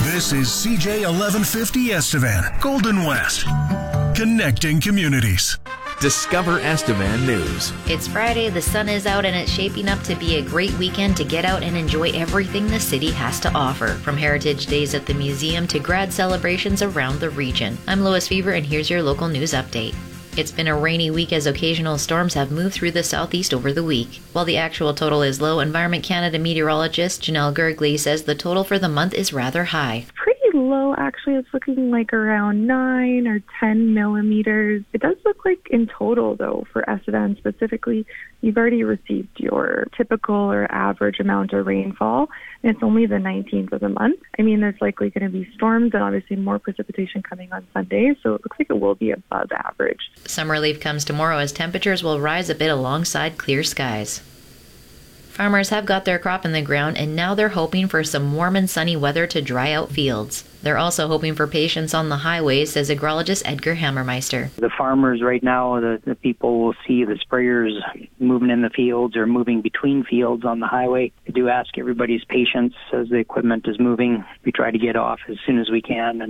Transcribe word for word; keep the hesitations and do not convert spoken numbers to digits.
This is C J eleven fifty Estevan, Golden West, connecting communities. Discover Estevan News. It's Friday, the sun is out, and it's shaping up to be a great weekend to get out and enjoy everything the city has to offer, from Heritage Days at the museum to grad celebrations around the region. I'm Lois Fever, and here's your local news update. It's been a rainy week as occasional storms have moved through the southeast over the week. While the actual total is low, Environment Canada meteorologist Janelle Gergley says the total for the month is rather high. Pretty low, actually. It's looking like around nine or ten millimeters. It does look like in total, though, for Estevan specifically, you've already received your typical or average amount of rainfall, and it's only the nineteenth of the month. I mean, there's likely going to be storms and obviously more precipitation coming on Sunday, so it looks like it will be above average. Some relief comes tomorrow as temperatures will rise a bit alongside clear skies. Farmers have got their crop in the ground, and now they're hoping for some warm and sunny weather to dry out fields. They're also hoping for patience on the highways, says agrologist Edgar Hammermeister. The farmers right now, the, the people will see the sprayers moving in the fields or moving between fields on the highway. I do ask everybody's patience as the equipment is moving. We try to get off as soon as we can. And